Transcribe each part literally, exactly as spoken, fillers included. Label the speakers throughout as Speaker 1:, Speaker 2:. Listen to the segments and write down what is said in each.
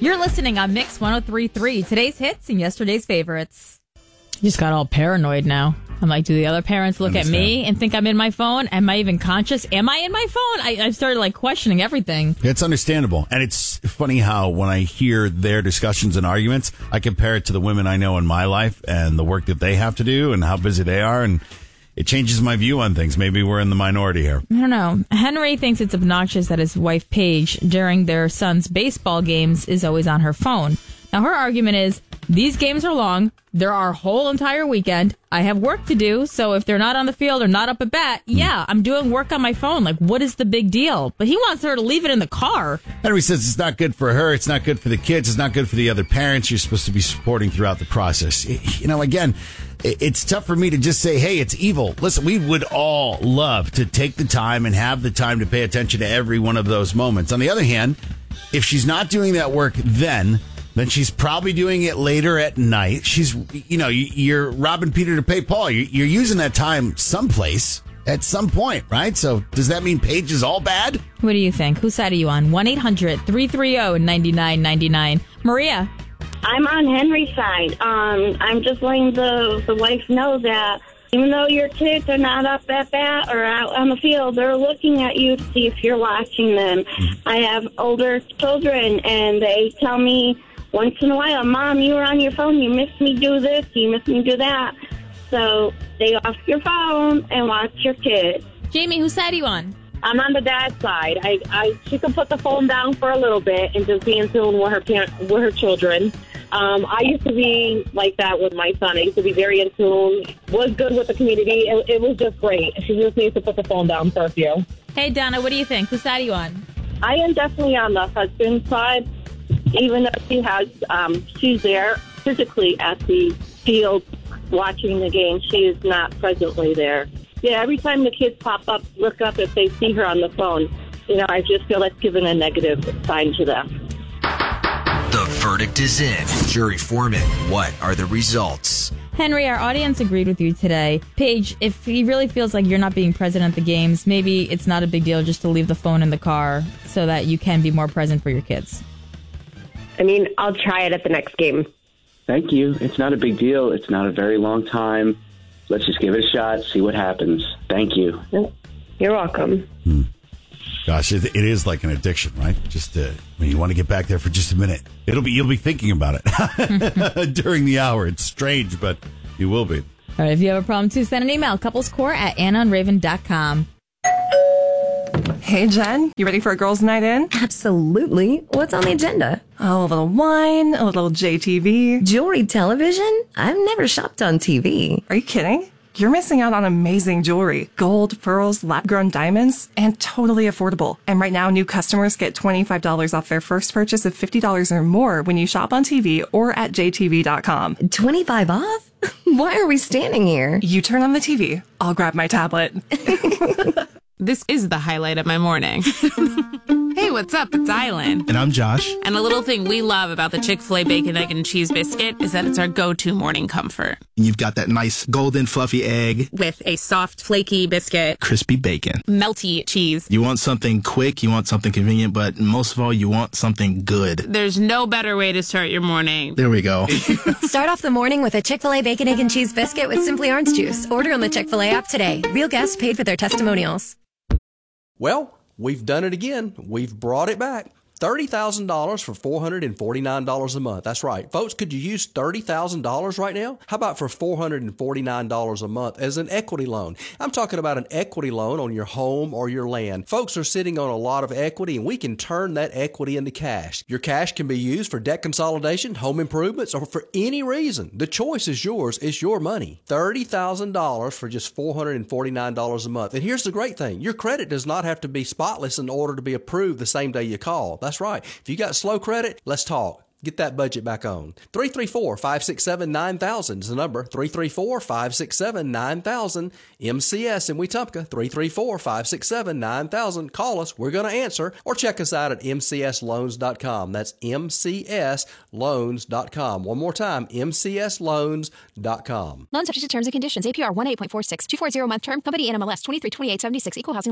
Speaker 1: You're listening on Mix one oh three point three, today's hits and yesterday's favorites. You just got all paranoid now. I'm like, do the other parents look at me and think I'm in my phone? Am I even conscious? Am I in my phone? I, I've started like questioning everything.
Speaker 2: It's understandable. And it's funny how when I hear their discussions and arguments, I compare it to the women I know in my life and the work that they have to do and how busy they are. And it changes my view on things. Maybe we're in the minority here.
Speaker 1: I don't know. Henry thinks it's obnoxious that his wife, Paige, during their son's baseball games, is always on her phone. Now, her argument is, these games are long. They're our whole entire weekend. I have work to do, so if they're not on the field or not up at bat, yeah, I'm doing work on my phone. Like, what is the big deal? But he wants her to leave it in the car.
Speaker 2: Henry says it's not good for her. It's not good for the kids. It's not good for the other parents you're supposed to be supporting throughout the process. You know, again, it's tough for me to just say, hey, it's evil. Listen, we would all love to take the time and have the time to pay attention to every one of those moments. On the other hand, if she's not doing that work then, then she's probably doing it later at night. She's, you know, you're robbing Peter to pay Paul. You're using that time someplace at some point, right? So does that mean Paige is all bad?
Speaker 1: What do you think? Whose side are you on? one eight hundred three three zero nine nine nine nine. Maria?
Speaker 3: I'm on Henry's side. Um, I'm just letting the, the wife know that even though your kids are not up at bat or out on the field, they're looking at you to see if you're watching them. I have older children, and they tell me once in a while, Mom, you were on your phone. You missed me do this. You missed me do that. So stay off your phone and watch your kids.
Speaker 1: Jamie, whose side are you on?
Speaker 4: I'm on the dad's side. I, I, she can put the phone down for a little bit and just be in tune with her parent, with her children. Um, I used to be like that with my son. I used to be very in tune, was good with the community. It, it was just great. She just needs to put the phone down for a few.
Speaker 1: Hey, Donna, what do you think? Whose side are you on?
Speaker 3: I am definitely on the husband's side. Even though she has, um, she's there physically at the field watching the game, she is not presently there. Yeah, every time the kids pop up, look up if they see her on the phone, you know, I just feel that's giving a negative sign to them.
Speaker 5: The verdict is in. Jury foreman, what are the results?
Speaker 1: Henry, our audience agreed with you today. Paige, if he really feels like you're not being present at the games, maybe it's not a big deal just to leave the phone in the car so that you can be more present for your kids.
Speaker 4: I mean, I'll try it at the next game.
Speaker 6: Thank you. It's not a big deal. It's not a very long time. Let's just give it a shot, see what happens. Thank you.
Speaker 4: You're welcome.
Speaker 2: Hmm. Gosh, it, it is like an addiction, right? Just uh, when you want to get back there for just a minute, it'll be you'll be thinking about it during the hour. It's strange, but you will be.
Speaker 1: All right, if you have a problem too, send an email, couplescore at anna and raven dot com.
Speaker 7: Hey, Jen, you ready for a girls' night in?
Speaker 8: Absolutely. What's on the agenda?
Speaker 7: Oh, a little wine, a little J T V.
Speaker 8: Jewelry television? I've never shopped on T V.
Speaker 7: Are you kidding? You're missing out on amazing jewelry. Gold, pearls, lab-grown diamonds, and totally affordable. And right now, new customers get twenty-five dollars off their first purchase of fifty dollars or more when you shop on T V or at j t v dot com.
Speaker 8: twenty-five off? Why are we standing here?
Speaker 7: You turn on the T V. I'll grab my tablet.
Speaker 9: This is the highlight of my morning. Hey, what's up? It's Island.
Speaker 10: And I'm Josh.
Speaker 9: And a little thing we love about the Chick-fil-A Bacon, Egg, and Cheese Biscuit is that it's our go-to morning comfort.
Speaker 10: You've got that nice golden fluffy egg.
Speaker 9: With a soft, flaky biscuit.
Speaker 10: Crispy bacon.
Speaker 9: Melty cheese.
Speaker 10: You want something quick, you want something convenient, but most of all, you want something good.
Speaker 9: There's no better way to start your morning.
Speaker 10: There we go.
Speaker 11: Start off the morning with a Chick-fil-A Bacon, Egg, and Cheese Biscuit with Simply Orange Juice. Order on the Chick-fil-A app today. Real guests paid for their testimonials.
Speaker 12: Well, we've done it again. We've brought it back. thirty thousand dollars for four hundred forty-nine dollars a month. That's right. Folks, could you use thirty thousand dollars right now? How about for four hundred forty-nine dollars a month as an equity loan? I'm talking about an equity loan on your home or your land. Folks are sitting on a lot of equity, and we can turn that equity into cash. Your cash can be used for debt consolidation, home improvements, or for any reason. The choice is yours. It's your money. thirty thousand dollars for just four hundred forty-nine dollars a month. And here's the great thing. Your credit does not have to be spotless in order to be approved the same day you call. That's right. If you got slow credit, let's talk. Get that budget back on. three three four, five six seven, nine thousand is the number. three three four, five six seven, nine thousand. M C S in Wetumpka. three three four, five six seven, nine thousand. Call us. We're going to answer. Or check us out at m c s loans dot com. That's m c s loans dot com. One more time, m c s loans dot com.
Speaker 11: Loan subject to terms and conditions. A P R one eight point four six. two forty month term. Company N M L S twenty-three twenty-eight seventy-six. Equal housing lender.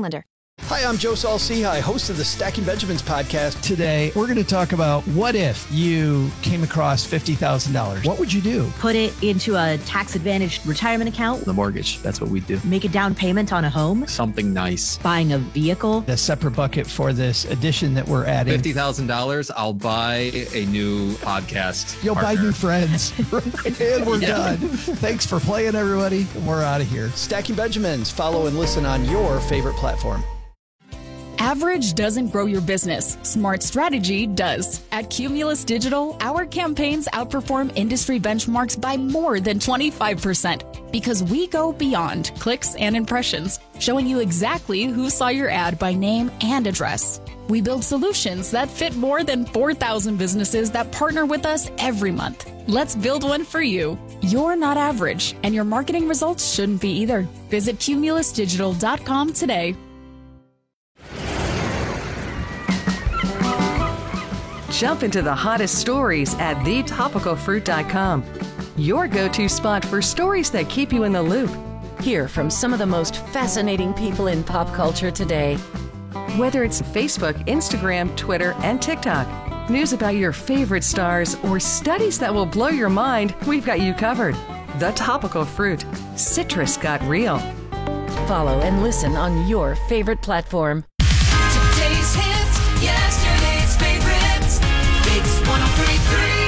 Speaker 13: Hi, I'm Joe Saul-Sehy, host of the Stacking Benjamins podcast.
Speaker 14: Today, we're going to talk about what if you came across fifty thousand dollars? What would you do?
Speaker 15: Put it into a tax-advantaged retirement account.
Speaker 16: The mortgage, that's what we do.
Speaker 15: Make a down payment on a home.
Speaker 16: Something nice.
Speaker 15: Buying a vehicle.
Speaker 14: A separate bucket for this addition that we're adding.
Speaker 16: fifty thousand dollars, I'll buy a new podcast
Speaker 14: You'll
Speaker 16: partner.
Speaker 14: buy new friends. And we're
Speaker 16: Yeah.
Speaker 14: done. Thanks for playing, everybody. We're out of here.
Speaker 13: Stacking Benjamins. Follow and listen on your favorite platform.
Speaker 17: Average doesn't grow your business. Smart strategy does. At Cumulus Digital, our campaigns outperform industry benchmarks by more than twenty-five percent because we go beyond clicks and impressions, showing you exactly who saw your ad by name and address. We build solutions that fit more than four thousand businesses that partner with us every month. Let's build one for you. You're not average, and your marketing results shouldn't be either. Visit cumulus digital dot com today.
Speaker 18: Jump into the hottest stories at the topical fruit dot com. Your go-to spot for stories that keep you in the loop.
Speaker 19: Hear from some of the most fascinating people in pop culture today.
Speaker 18: Whether it's Facebook, Instagram, Twitter, and TikTok, news about your favorite stars, or studies that will blow your mind, we've got you covered. The Topical Fruit. Citrus got real.
Speaker 19: Follow and listen on your favorite platform.
Speaker 20: Today's hits, yesterday's favorites. Mix one oh three point three.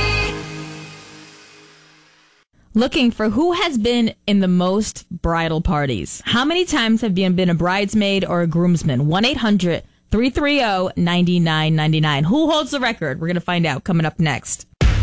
Speaker 1: Looking for who has been in the most bridal parties. How many times have you been a bridesmaid or a groomsman? one eight hundred three three zero nine nine nine nine. Who holds the record? We're going to find out coming up next.